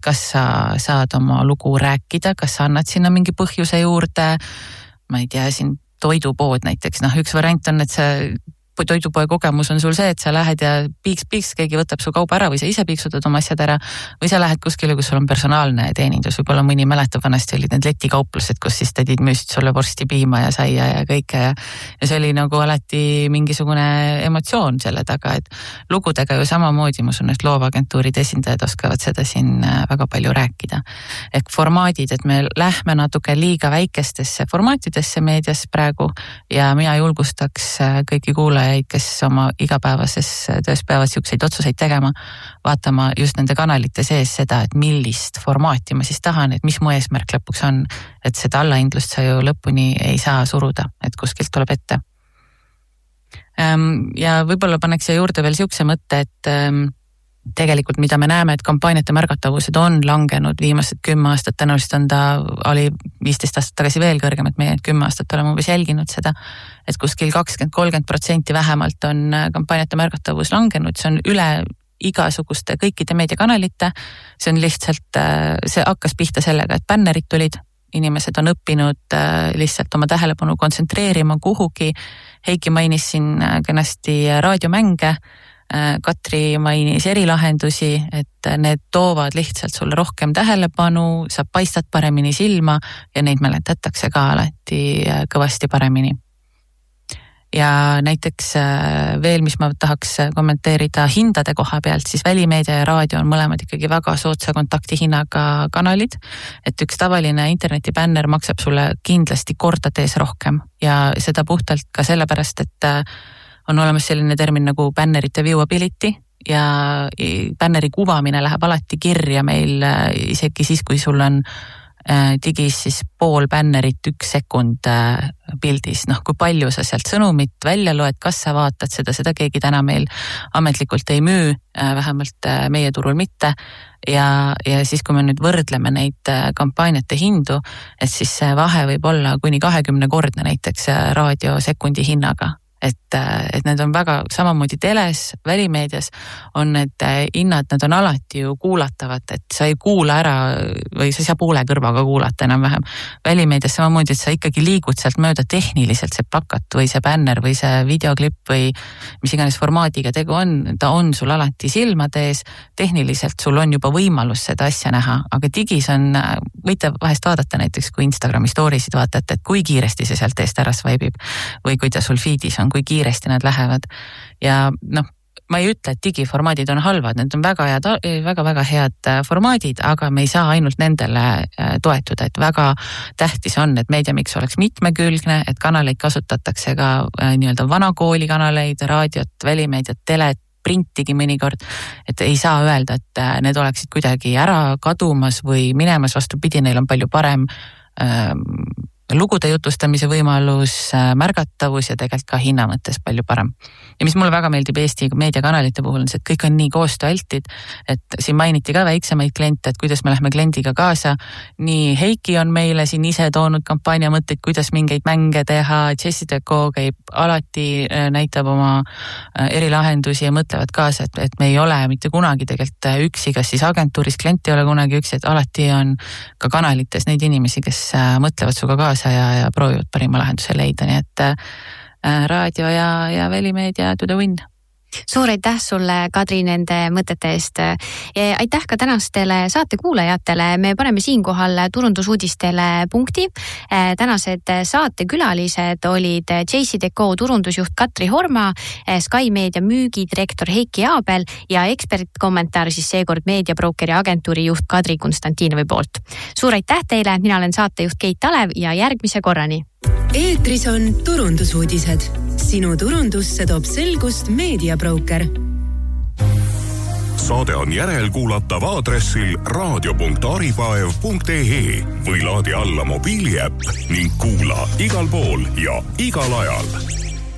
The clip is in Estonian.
kas sa saad oma lugu rääkida, kas sa annad sinna mingi põhjuse juurde, ma ei tea, siin toidupood näiteks, üks variant on, et see toidupoe kogemus on sul see, et sa lähed ja piiks, keegi võtab su kauba ära või sa ise piiksutad oma asjad ära või sa lähed kuskile, kus sul on personaalne teenindus, võib-olla mõni mäletab, vanasti olid need letikauplused, kus siis tädid müüsid sulle vorsti, piima ja saia ja kõike ja see oli nagu alati mingisugune emotsioon selle taga, et lugudega ju samamoodi, ma usun, et loovagentuuride esindajad oskavad seda siin väga palju rääkida. Ehk formaadid, et me lähme natuke liiga väikestesse formaatidesse meedias praegu ja mina julgustaks kõiki kuulajaid, kes oma igapäevases töös peavad siukseid otsuseid tegema, vaatama just nende kanalite sees seda, et millist formaati ma siis tahan, et mis mu eesmärk lõpuks on, et seda allahindlust sa ju lõpuni ei saa suruda, et kuskilt tuleb ette. Ja võib-olla paneks siia juurde veel siukse mõtte, et tegelikult mida me näeme, et kampaaniate märgatavused on langenud viimased 10 aastat, tõenäoliselt oli 15 aastat tagasi veel kõrgem, et meie 10 aastat oleme umbes jälginud seda, et kuskil 20-30% vähemalt on kampaaniate märgatavus langenud, see on üle igasuguste kõikide meediakanalite, see on lihtsalt, see hakkas pihta sellega, et bännerid tulid, inimesed on õppinud lihtsalt oma tähelepanu kontsentreerima kuhugi, Heiki mainis siin kenasti raadiomänge, Katri mainis erilahendusi, et need toovad lihtsalt sulle rohkem tähelepanu, sa paistad paremini silma ja neid mäletatakse ka alati kõvasti paremini. Ja näiteks veel, mis ma tahaks kommenteerida hindade koha pealt, siis välimeedia ja raadio on mõlemad ikkagi väga soodsa kontaktihinnaga kanalid, et üks tavaline internetibänner maksab sulle kindlasti kordades rohkem ja seda puhtalt ka sellepärast, et on olemas selline termin nagu bännerite viewability ja bänneri kuvamine läheb alati kirja meil isegi siis, kui sul on digis siis pool bännerit 1 sekund pildis. Kui palju sa sealt sõnumit välja loed, kas sa vaatad seda keegi täna meil ametlikult ei müü, vähemalt meie turul mitte. Ja siis, kui me nüüd võrdleme neid kampaaniate hindu, et siis see vahe võib olla kuni 20-kordne näiteks raadiosekundi hinnaga. Et need on väga samamoodi teles, välimeedias on need hinnad, nad on alati ju kuulatavad, et sa ei kuula ära või sa ei saa poole kõrvaga kuulata enam vähem. Välimeedias samamoodi, et sa ikkagi liigud sealt mööda tehniliselt see plakat või see bänner või see videoklipp või mis iganes formaadiga tegu on, ta on sul alati silmade ees, tehniliselt sul on juba võimalus seda asja näha, aga digis on, võite vahest vaadata näiteks, kui Instagrami stories'id vaatate, et kui kiiresti see sealt eest ära swipe'ib või kui ta sul feed'is on, kui kiiresti nad lähevad ja ma ei ütle, et digiformaadid on halvad, need on väga head formaadid, aga me ei saa ainult nendele toetuda, et väga tähtis on, et meediamiks oleks mitmekülgne, et kanaleid kasutatakse ka nii-öelda vanakooli kanaleid, raadiot, välimeediat, telet, printigi mõnikord, et ei saa öelda, et need oleksid kuidagi ära kadumas või minemas, vastupidi, neil on palju parem lugude jutustamise võimalus, märgatavus ja tegelikult ka hinna mõttes palju parem. Ja mis mulle väga meeldib Eesti meediakanalite puhul on see, et kõik on nii koostööaltid, et siin mainiti ka väiksemaid kliente, et kuidas me lähme kliendiga kaasa. Nii Heiki on meile siin ise toonud kampaania mõtteid, kuidas mingeid mänge teha, Jessie Deco käib alati, näitab oma erilahendusi ja mõtlevad kaasa, et me ei ole mitte kunagi tegelikult üksi, kas siis agentuuris klient ei ole kunagi üksi, et alati on ka kanalites neid inimesi, kes mõtlevad suga kaasa ja proovivad parima lahenduse leida, nii et raadio ja välimeedia to the win. Suur aitäh sulle, Kadri, nende mõtete eest. Aitäh ka tänastele saatekuulajatele. Me paneme siinkohal turundusuudistele punkti. Tänased saatekülalised olid Jessie Deco turundusjuht Katri Horma, Sky Media müügidirektor Heiki Aabel ja ekspertkommentaar siis seekord meediabrokeri agentuuri juht Kadri Konstantinovi poolt. Suur aitäh teile, mina olen saatejuht Keit Talev ja järgmise korrani. Eetris on turundusuudised. Sinu turundusse toob selgust meediabroker. Saade on järelkuulatav aadressil radio.aripaev.ee või laadi alla mobiiliäpp ning kuula igal pool ja igal ajal.